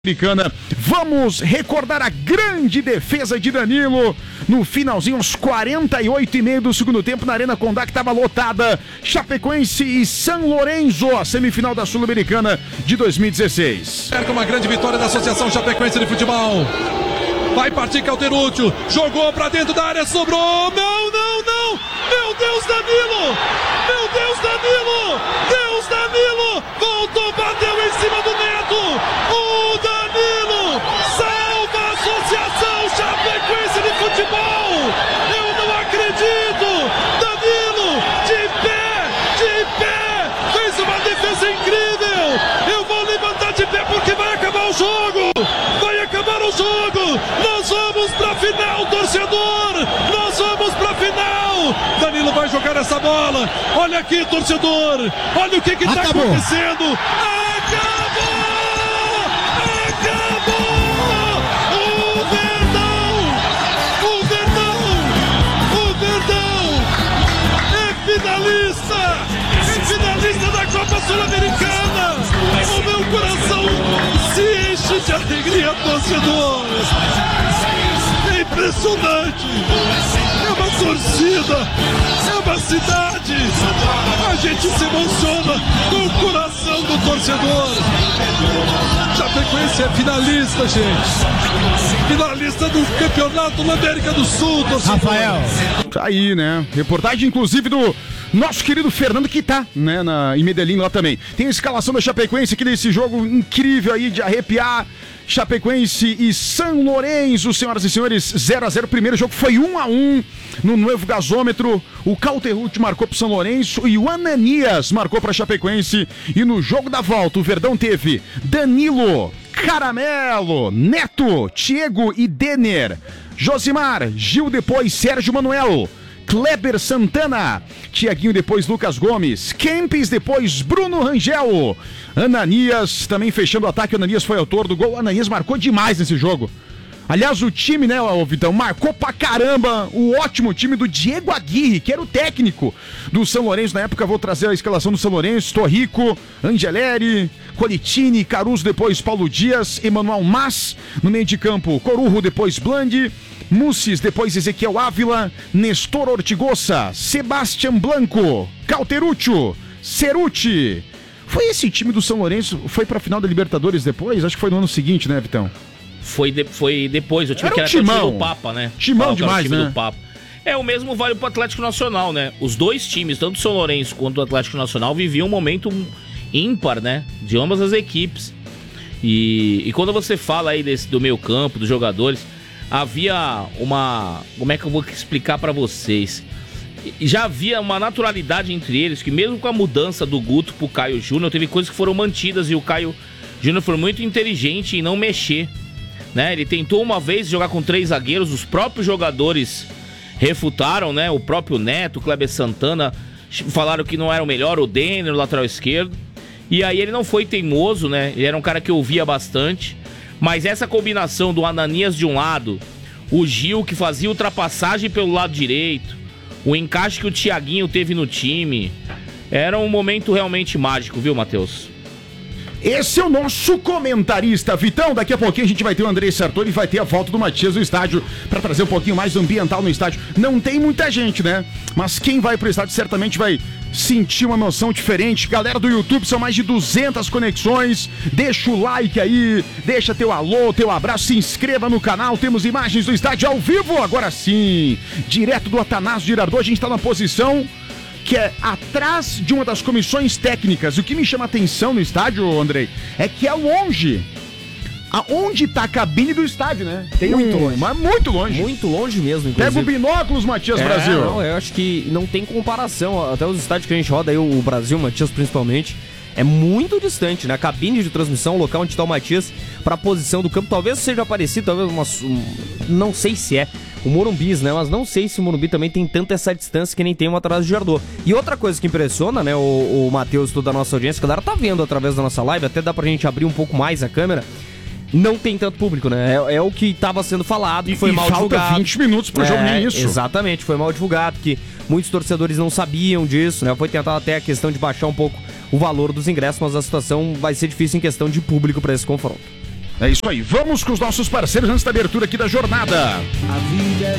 Sul-Americana. Vamos recordar a grande defesa de Danilo no finalzinho, aos 48,5 do segundo tempo, na Arena Condá, que estava lotada. Chapecoense e São Lourenço, a semifinal da Sul-Americana de 2016. Cerca uma grande vitória da Associação Chapecoense de Futebol. Vai partir Cauteruccio, jogou pra dentro da área, sobrou. Não! Meu Deus, Danilo! Meu Deus, Danilo! Deus, Danilo! Voltou, bateu em cima do Neto! O Danilo salva a Associação Chapecoense de Futebol! Eu não acredito! Danilo, de pé! Fez uma defesa incrível! Eu vou levantar de pé porque vai acabar o jogo! Vai acabar o jogo! Nós vamos pra final, torcedor! Nós vamos pra final! Danilo vai jogar essa bola. Olha aqui, torcedor. Olha o que está acontecendo. Acabou! O Verdão é finalista da Copa Sul-Americana. O meu coração se enche de alegria, torcedor. É impressionante. É uma torcida, é uma cidade. A gente se emociona com o coração do torcedor. Chapecoense é finalista, gente. Finalista do Campeonato da América do Sul, torcedor. Rafael. Tá aí, né? Reportagem, inclusive, do nosso querido Fernando, que tá, né, em Medellín lá também. Tem a escalação da Chapecoense aqui nesse jogo incrível aí de arrepiar. Chapecoense e São Lourenço, senhoras e senhores, 0-0. O primeiro jogo foi 1-1 no novo gasômetro. O Cauteruccio marcou para São Lourenço e o Ananias marcou para Chapecoense. E no jogo da volta, o Verdão teve Danilo, Caramelo, Neto, Thiago e Denner, Josimar, Gil depois, Sérgio Manuel, Kleber Santana, Tiaguinho depois, Lucas Gomes, Kempis depois, Bruno Rangel, Ananias também fechando o ataque. O Ananias foi autor do gol. O Ananias marcou demais nesse jogo. Aliás, o time, né, Vitão, marcou pra caramba. O ótimo time do Diego Aguirre, que era o técnico do São Lourenço. Na época, vou trazer a escalação do São Lourenço: Torrico, Angeleri, Colitini, Caruso, depois Paulo Dias, Emanuel Mas, no meio de campo, Corujo, depois Blandi, Mussis, depois Ezequiel Ávila, Nestor Ortigosa, Sebastião Blanco, Cauteruccio, Ceruti. Foi esse time do São Lourenço, foi pra final da Libertadores depois? Acho que foi no ano seguinte, né, Vitão? Foi depois, o time era que era timão. o time do Papa, né? Timão demais, time né? do Papa. O mesmo vale pro Atlético Nacional, né? Os dois times, tanto o São Lourenço quanto o Atlético Nacional, viviam um momento ímpar, né? De ambas as equipes. E quando você fala aí do meio campo, dos jogadores, havia uma... Como é que eu vou explicar pra vocês? Já havia uma naturalidade entre eles, que mesmo com a mudança do Guto pro Caio Júnior, teve coisas que foram mantidas e o Caio Júnior foi muito inteligente em não mexer, né? Ele tentou uma vez jogar com 3 zagueiros, os próprios jogadores refutaram, né? O próprio Neto, o Kleber Santana falaram que não era o melhor, o Denner, o lateral esquerdo. E aí ele não foi teimoso, né? Ele era um cara que ouvia bastante, mas essa combinação do Ananias de um lado, o Gil que fazia ultrapassagem pelo lado direito, o encaixe que o Thiaguinho teve no time, era um momento realmente mágico, viu, Matheus? Esse é o nosso comentarista, Vitão. Daqui a pouquinho a gente vai ter o Andrei Sartori e vai ter a volta do Matias no estádio para trazer um pouquinho mais ambiental no estádio. Não tem muita gente, né? Mas quem vai pro estádio certamente vai sentir uma emoção diferente. Galera do YouTube, são mais de 200 conexões. Deixa o like aí, deixa teu alô, teu abraço, se inscreva no canal. Temos imagens do estádio ao vivo, agora sim, direto do Atanásio Girardot. A gente tá na posição que é atrás de uma das comissões técnicas. O que me chama a atenção no estádio, Andrei, é que é longe. Aonde tá a cabine do estádio, né? Tem muito longe. Mas muito longe. Muito longe mesmo, inclusive. Pega o binóculos, Matias Brasil. Não, eu acho que não tem comparação. Até os estádios que a gente roda aí, o Brasil, Matias principalmente, é muito distante, né? A cabine de transmissão, o local onde está o Matias, para a posição do campo, talvez seja parecido, talvez não sei se é o Morumbis, né? Mas não sei se o Morumbi também tem tanta essa distância que nem tem o Atanásio Girardot. E outra coisa que impressiona, né, o Matheus, toda a nossa audiência, que a galera tá vendo através da nossa live, até dá pra gente abrir um pouco mais a câmera, não tem tanto público, né? É o que estava sendo falado, que foi mal divulgado. Falta 20 minutos pro jogo, nem isso. Exatamente, foi mal divulgado, que muitos torcedores não sabiam disso, né? Foi tentado até a questão de baixar um pouco o valor dos ingressos, mas a situação vai ser difícil em questão de público para esse confronto. É isso aí. Vamos com os nossos parceiros antes da abertura aqui da jornada. A vida é